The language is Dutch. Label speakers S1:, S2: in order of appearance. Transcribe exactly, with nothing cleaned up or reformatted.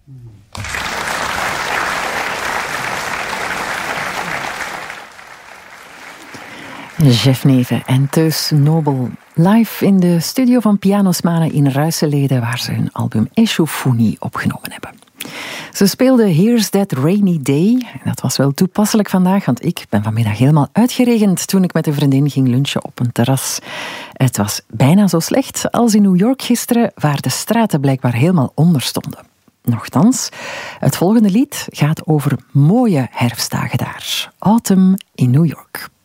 S1: Jeff Neven en Teus Nobel live in de studio van Pianosmane in Ruisselede, waar ze hun album Eshofuni opgenomen hebben. Ze speelden Here's That Rainy Day. Dat was wel toepasselijk vandaag, want ik ben vanmiddag helemaal uitgeregend toen ik met een vriendin ging lunchen op een terras. Het was bijna zo slecht als in New York gisteren, waar de straten blijkbaar helemaal onder stonden. Nochtans, het volgende lied gaat over mooie herfstdagen daar. Autumn in New York.